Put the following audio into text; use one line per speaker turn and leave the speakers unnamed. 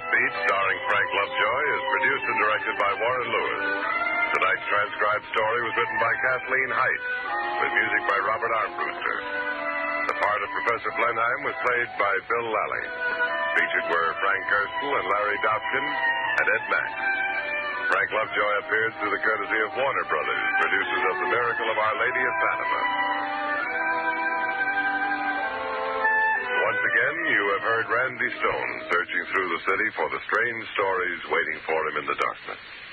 Beat, starring Frank Lovejoy, is produced and directed by Warren Lewis. Tonight's transcribed story was written by Kathleen Height, with music by Robert Armbruster. The part of Professor Blenheim was played by Bill Lally. Featured were Frank Gerstle and Larry Dobkin and Ed Max. Frank Lovejoy appeared through the courtesy of Warner Brothers, producers of The Miracle of Our Lady of Fatima. Once again, you have heard Randy Stone searching through the city for the strange stories waiting for him in the darkness.